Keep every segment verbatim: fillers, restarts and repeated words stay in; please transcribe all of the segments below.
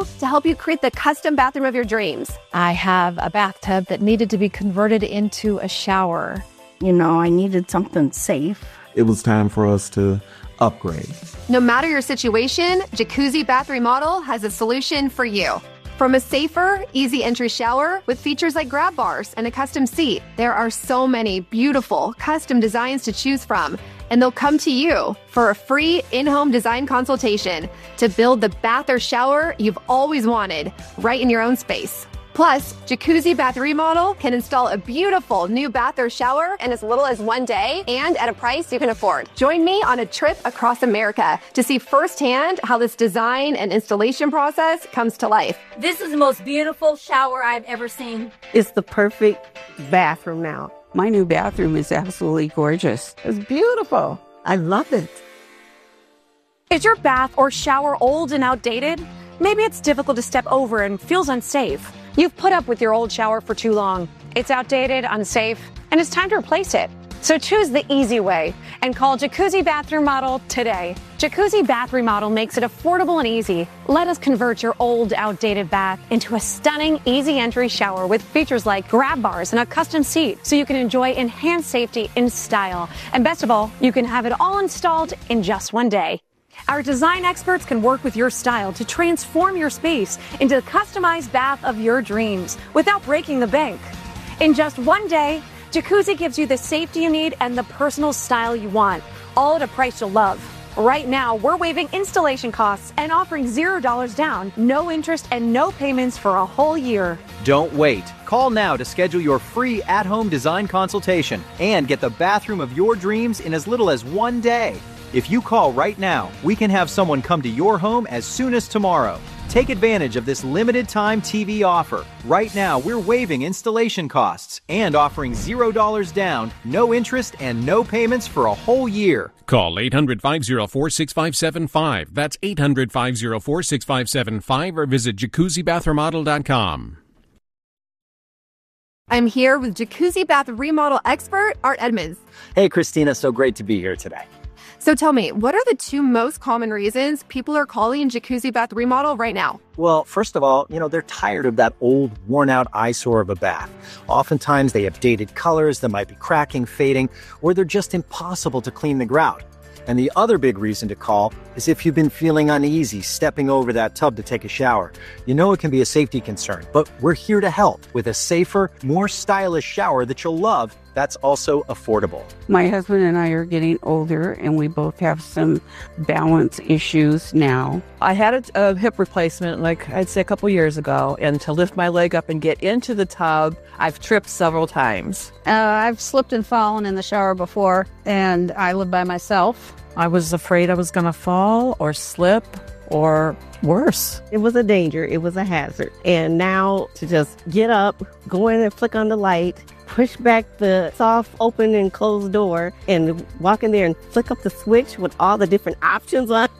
you to help you create the custom bathroom of your dreams. I have a bathtub that needed to be converted into a shower. You know, I needed something safe. It was time for us to upgrade. No matter your situation, Jacuzzi Bath Remodel has a solution for you. From a safer, easy entry shower with features like grab bars and a custom seat, there are so many beautiful custom designs to choose from, and they'll come to you for a free in-home design consultation to build the bath or shower you've always wanted right in your own space. Plus, Jacuzzi Bath Remodel can install a beautiful new bath or shower in as little as one day and at a price you can afford. Join me on a trip across America to see firsthand how this design and installation process comes to life. This is the most beautiful shower I've ever seen. It's the perfect bathroom now. My new bathroom is absolutely gorgeous. It's beautiful. I love it. Is your bath or shower old and outdated? Maybe it's difficult to step over and feels unsafe. You've put up with your old shower for too long. It's outdated, unsafe, and it's time to replace it. So choose the easy way and call Jacuzzi Bath Remodel today. Jacuzzi Bath Remodel makes it affordable and easy. Let us convert your old, outdated bath into a stunning, easy entry shower with features like grab bars and a custom seat so you can enjoy enhanced safety in style. And best of all, you can have it all installed in just one day. Our design experts can work with your style to transform your space into the customized bath of your dreams without breaking the bank. In just one day, Jacuzzi gives you the safety you need and the personal style you want, all at a price you'll love. Right now, we're waiving installation costs and offering zero dollars down, no interest, and no payments for a whole year. Don't wait. Call now to schedule your free at-home design consultation and get the bathroom of your dreams in as little as one day. If you call right now, we can have someone come to your home as soon as tomorrow. Take advantage of this limited time T V offer. Right now, we're waiving installation costs and offering zero dollars down, no interest, and no payments for a whole year. Call eight hundred, five oh four, six five seven five. That's eight hundred, five oh four, six five seven five or visit jacuzzi bath remodel dot com. I'm here with Jacuzzi Bath Remodel expert, Art Edmonds. Hey, Christina, so great to be here today. So tell me, what are the two most common reasons people are calling Jacuzzi Bath Remodel right now? Well, first of all, you know, they're tired of that old, worn-out eyesore of a bath. Oftentimes, they have dated colors that might be cracking, fading, or they're just impossible to clean the grout. And the other big reason to call is if you've been feeling uneasy stepping over that tub to take a shower. You know it can be a safety concern, but we're here to help with a safer, more stylish shower that you'll love that's also affordable. My husband and I are getting older, and we both have some balance issues now. I had a, a hip replacement, like I'd say a couple years ago, and to lift my leg up and get into the tub, I've tripped several times. Uh, I've slipped and fallen in the shower before, and I live by myself. I was afraid I was going to fall or slip or worse. It was a danger. It was a hazard. And now to just get up, go in and flick on the light, push back the soft open and closed door, and walk in there and flick up the switch with all the different options on,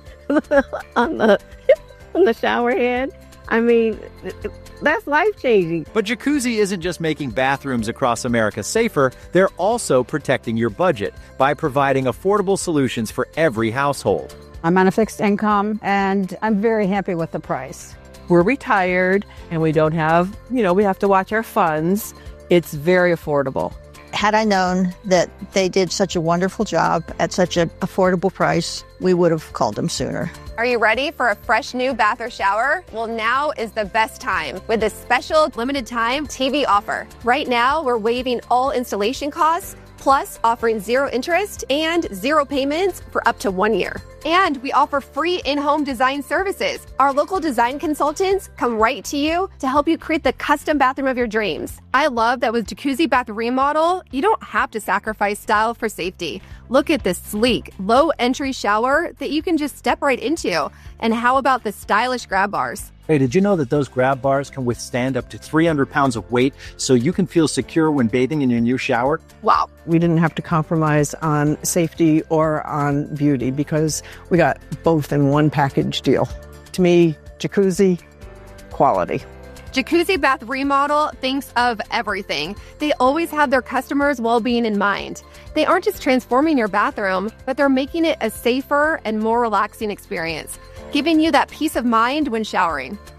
on, the, on the shower head. I mean, that's life-changing. But Jacuzzi isn't just making bathrooms across America safer, they're also protecting your budget by providing affordable solutions for every household. I'm on a fixed income, and I'm very happy with the price. We're retired, and we don't have, you know, we have to watch our funds. It's very affordable. Had I known that they did such a wonderful job at such an affordable price, we would have called them sooner. Are you ready for a fresh new bath or shower? Well, now is the best time with this special limited time T V offer. Right now, we're waiving all installation costs, plus offering zero interest and zero payments for up to one year. And we offer free in-home design services. Our local design consultants come right to you to help you create the custom bathroom of your dreams. I love that with Jacuzzi Bath Remodel, you don't have to sacrifice style for safety. Look at this sleek, low-entry shower that you can just step right into. And how about the stylish grab bars? Hey, did you know that those grab bars can withstand up to three hundred pounds of weight so you can feel secure when bathing in your new shower? Wow. We didn't have to compromise on safety or on beauty because we got both in one package deal. To me, Jacuzzi, quality. Jacuzzi Bath Remodel thinks of everything. They always have their customers' well-being in mind. They aren't just transforming your bathroom, but they're making it a safer and more relaxing experience, giving you that peace of mind when showering.